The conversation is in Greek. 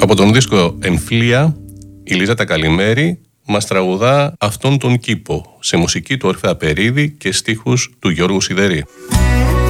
Από τον δίσκο Εμφλία, η Λίζα Τακαλημέρη μας τραγουδά αυτόν τον κήπο, σε μουσική του Ορφέα Περίδη και στίχους του Γιώργου Σιδερή.